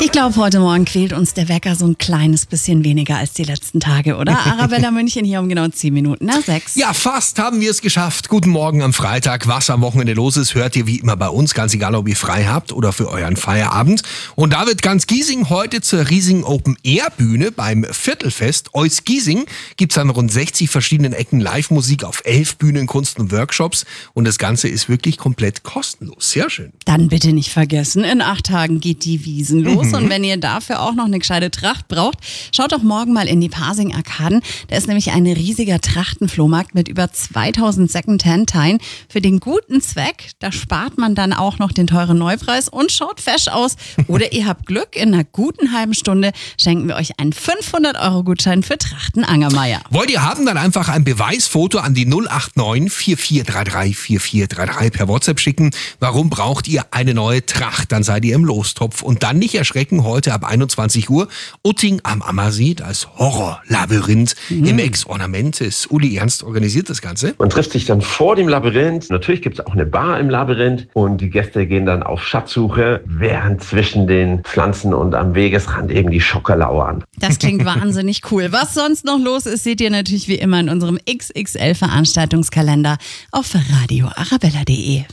Ich glaube, heute Morgen quält uns der Wecker so ein kleines bisschen weniger als die letzten Tage, oder? Arabella München hier um genau 10 Minuten nach 6. Ja, fast haben wir es geschafft. Guten Morgen am Freitag. Was am Wochenende los ist, hört ihr wie immer bei uns. Ganz egal, ob ihr frei habt oder für euren Feierabend. Und da wird ganz Giesing heute zur riesigen Open-Air-Bühne beim Viertelfest. Eus Giesing gibt's an rund 60 verschiedenen Ecken Live-Musik auf 11 Bühnen, Kunst und Workshops. Und das Ganze ist wirklich komplett kostenlos. Sehr schön. Dann bitte nicht vergessen, in 8 Tagen geht die Wiesn los. Und wenn ihr dafür auch noch eine gescheite Tracht braucht, schaut doch morgen mal in die Pasing-Arkaden. Da ist nämlich ein riesiger Trachtenflohmarkt mit über 2000 Secondhand-Teilen für den guten Zweck. Da spart man dann auch noch den teuren Neupreis und schaut fesch aus. Oder ihr habt Glück, in einer guten halben Stunde schenken wir euch einen 500-Euro-Gutschein für Trachten Angermeier. Wollt ihr haben, dann einfach ein Beweisfoto an die 089 4433 4433 per WhatsApp schicken. Warum braucht ihr eine neue Tracht? Dann seid ihr im Lostopf. Und dann nicht erschrecken, heute ab 21 Uhr, Utting am Ammersee, das Horrorlabyrinth im Ex-Ornamentis. Uli Ernst organisiert das Ganze. Man trifft sich dann vor dem Labyrinth. Natürlich gibt es auch eine Bar im Labyrinth und die Gäste gehen dann auf Schatzsuche, während zwischen den Pflanzen und am Wegesrand eben die Schocker lauern. Das klingt wahnsinnig cool. Was sonst noch los ist, seht ihr natürlich wie immer in unserem XXL-Veranstaltungskalender auf radioarabella.de.